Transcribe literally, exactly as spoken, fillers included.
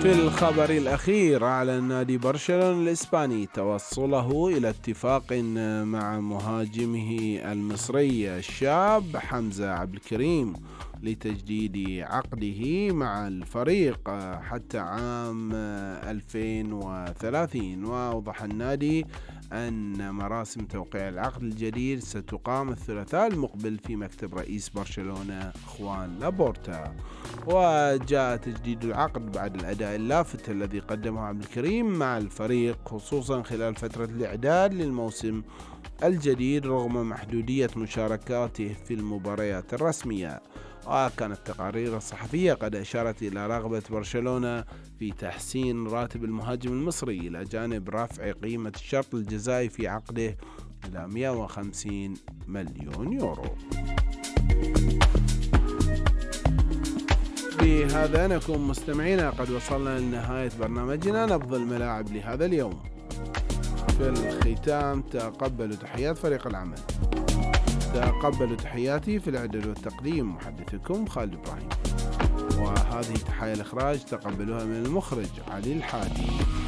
في الخبر الأخير، أعلن نادي برشلونة الإسباني توصله إلى اتفاق مع مهاجمه المصري الشاب حمزة عبد الكريم لتجديد عقده مع الفريق حتى عام ألفين وثلاثين. وأوضح النادي أن مراسم توقيع العقد الجديد ستقام الثلاثاء المقبل في مكتب رئيس برشلونة خوان لابورتا. وجاء تجديد العقد بعد الأداء اللافت الذي قدمه عبد الكريم مع الفريق، خصوصا خلال فترة الإعداد للموسم الجديد رغم محدودية مشاركاته في المباريات الرسمية. وكانت التقارير الصحفية قد أشارت إلى رغبة برشلونة في تحسين راتب المهاجم المصري إلى جانب رفع قيمة الشرط الجزائي في عقده إلى مئة وخمسين مليون يورو. بهذا نكون مستمعينا قد وصلنا لنهاية برنامجنا نبض الملاعب لهذا اليوم. في الختام تقبلوا تحيات فريق العمل، تقبلوا تحياتي في الإعداد والتقديم محدثكم خالد إبراهيم، وهذه تحايا الإخراج تقبلوها من المخرج علي الحادي.